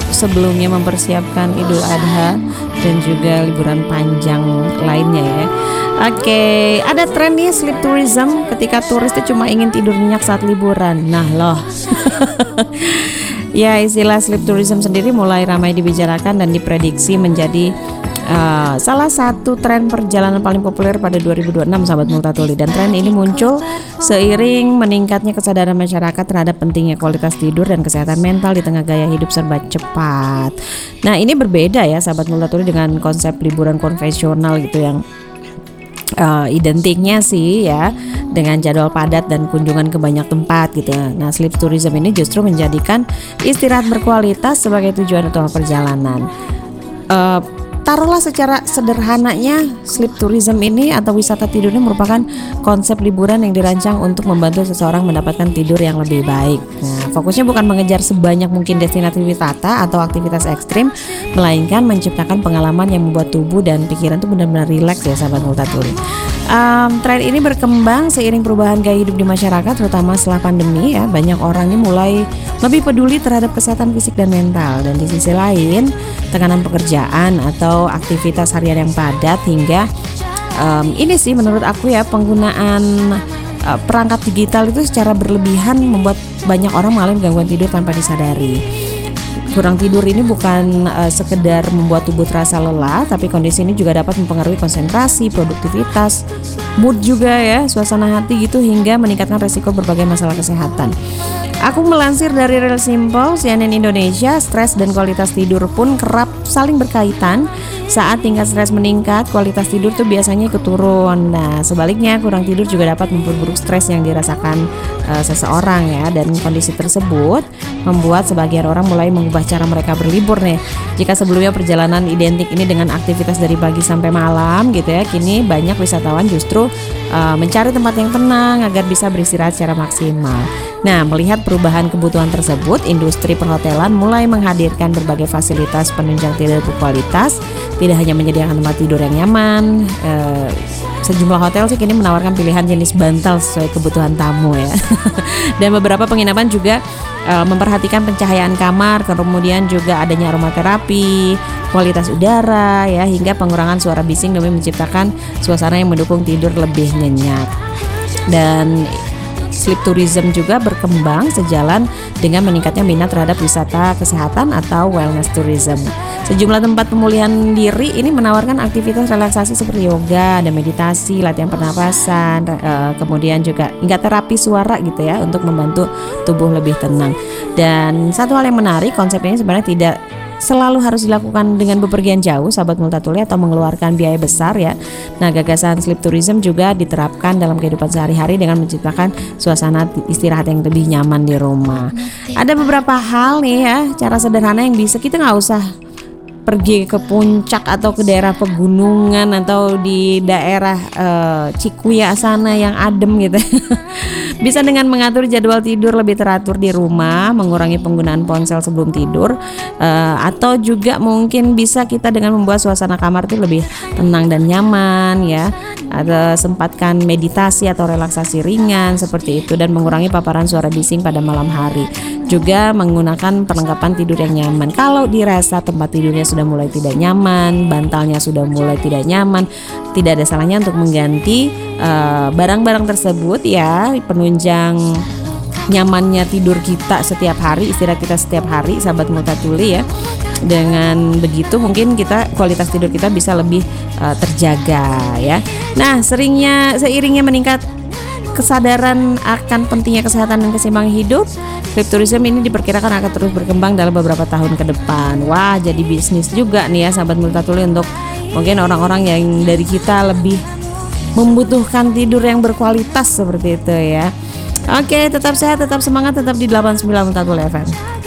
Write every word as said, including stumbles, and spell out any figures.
sebelumnya mempersiapkan Idul Adha dan juga liburan panjang lainnya ya. Oke, ada tren nih sleep tourism, ketika turis itu cuma ingin tidur nyenyak saat liburan. Nah loh. Ya, istilah sleep tourism sendiri mulai ramai dibicarakan dan diprediksi menjadi Uh, salah satu tren perjalanan paling populer pada dua ribu dua puluh enam, sahabat Multatuli. Dan tren ini muncul seiring meningkatnya kesadaran masyarakat terhadap pentingnya kualitas tidur dan kesehatan mental di tengah gaya hidup serba cepat. Nah, ini berbeda ya, sahabat Multatuli, dengan konsep liburan konvensional gitu yang uh, identiknya sih ya dengan jadwal padat dan kunjungan ke banyak tempat gitu ya. Nah, sleep tourism ini justru menjadikan istirahat berkualitas sebagai tujuan utama perjalanan. Uh, Taruhlah secara sederhananya, sleep tourism ini atau wisata tidur ini merupakan konsep liburan yang dirancang untuk membantu seseorang mendapatkan tidur yang lebih baik. Nah, fokusnya bukan mengejar sebanyak mungkin destinasi wisata atau aktivitas ekstrim, melainkan menciptakan pengalaman yang membuat tubuh dan pikiran itu benar-benar rileks ya, sahabat Multatuli. Um, tren ini berkembang seiring perubahan gaya hidup di masyarakat, terutama setelah pandemi ya. Banyak orang ini mulai lebih peduli terhadap kesehatan fisik dan mental. Dan di sisi lain, tekanan pekerjaan atau aktivitas harian yang padat hingga um, ini sih menurut aku ya, penggunaan uh, perangkat digital itu secara berlebihan membuat banyak orang mengalami gangguan tidur tanpa disadari. Kurang tidur ini bukan uh, sekedar membuat tubuh terasa lelah, tapi kondisi ini juga dapat mempengaruhi konsentrasi, produktivitas, mood juga ya, suasana hati gitu, hingga meningkatkan resiko berbagai masalah kesehatan. Aku melansir dari Real Simple C N N Indonesia, stres dan kualitas tidur pun kerap saling berkaitan. Saat tingkat stres meningkat, kualitas tidur tuh biasanya ikut turun. Nah, sebaliknya kurang tidur juga dapat memperburuk stres yang dirasakan uh, seseorang ya. Dan kondisi tersebut membuat sebagian orang mulai mengubah cara mereka berlibur nih. Jika sebelumnya perjalanan identik ini dengan aktivitas dari pagi sampai malam gitu ya, kini banyak wisatawan justru uh, mencari tempat yang tenang agar bisa beristirahat secara maksimal. Nah, melihat perubahan kebutuhan tersebut, industri perhotelan mulai menghadirkan berbagai fasilitas penunjang tidur berkualitas. Tidak hanya menyediakan tempat tidur yang nyaman, eh, sejumlah hotel sih kini menawarkan pilihan jenis bantal sesuai kebutuhan tamu ya. Dan beberapa penginapan juga eh, memperhatikan pencahayaan kamar, kemudian juga adanya aromaterapi, kualitas udara ya, hingga pengurangan suara bising demi menciptakan suasana yang mendukung tidur lebih nyenyak. Dan sleep tourism juga berkembang sejalan dengan meningkatnya minat terhadap wisata kesehatan atau wellness tourism. Sejumlah tempat pemulihan diri ini menawarkan aktivitas relaksasi seperti yoga, ada meditasi, latihan pernapasan, eh, kemudian juga hingga terapi suara gitu ya, untuk membantu tubuh lebih tenang. Dan satu hal yang menarik, konsep ini sebenarnya tidak selalu harus dilakukan dengan bepergian jauh, sahabat Multatuli, atau mengeluarkan biaya besar ya. Nah, gagasan sleep tourism juga diterapkan dalam kehidupan sehari-hari dengan menciptakan suasana istirahat yang lebih nyaman di rumah. Ada beberapa hal nih ya, cara sederhana yang bisa kita nggak usah pergi ke puncak atau ke daerah pegunungan atau di daerah uh, Cikuya sana yang adem gitu. Bisa dengan mengatur jadwal tidur lebih teratur di rumah, mengurangi penggunaan ponsel sebelum tidur, uh, atau juga mungkin bisa kita dengan membuat suasana kamar itu lebih tenang dan nyaman ya. Ada sempatkan meditasi atau relaksasi ringan seperti itu, dan mengurangi paparan suara bising pada malam hari. Juga menggunakan perlengkapan tidur yang nyaman. Kalau dirasa tempat tidurnya sudah mulai tidak nyaman, bantalnya sudah mulai tidak nyaman, tidak ada salahnya untuk mengganti uh, barang-barang tersebut ya, penunjang nyamannya tidur kita setiap hari, istirahat kita setiap hari, sahabat Multatuli ya. Dengan begitu mungkin kita kualitas tidur kita bisa lebih uh, terjaga ya. Nah, seringnya seiringnya meningkat kesadaran akan pentingnya kesehatan dan keseimbangan hidup, sleep tourism ini diperkirakan akan terus berkembang dalam beberapa tahun ke depan. Wah, jadi bisnis juga nih ya, sahabat Multatuli, untuk mungkin orang-orang yang dari kita lebih membutuhkan tidur yang berkualitas seperti itu ya. Oke, tetap sehat, tetap semangat, tetap di delapan puluh sembilan Multatuli F M.